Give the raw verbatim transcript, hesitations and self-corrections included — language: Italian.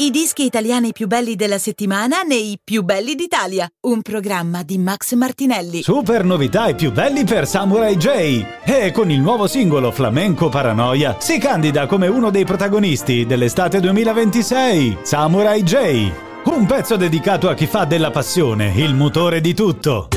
I dischi italiani più belli della settimana nei Più belli d'Italia, un programma di Max Martinelli. Super novità e più belli per Samurai J. E con il nuovo singolo Flamenco Paranoia si candida come uno dei protagonisti dell'estate duemilaventisei, Samurai J. Un pezzo dedicato a chi fa della passione il motore di tutto.